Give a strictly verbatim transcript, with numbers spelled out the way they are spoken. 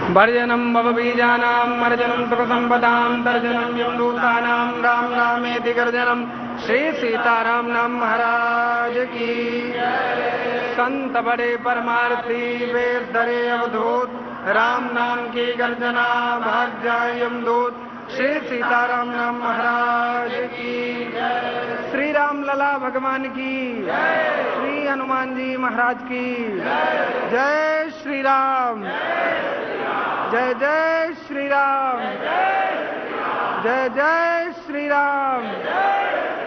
वर्जनं भवबीजानां मर्जनं सुखसंपदां तर्जनं यमदूतानां राम रामेति गर्जनं श्री सीताराम नाम महाराज की। संत बड़े परमार्थी वेद धरे अवधूत राम नाम की गर्जना भाग जाए यमदूत श्री सीताराम नाम महाराज की। श्री राम लला भगवान की, श्री हनुमान जी महाराज की जय। श्री राम जय जय श्री राम, जय जय श्री राम।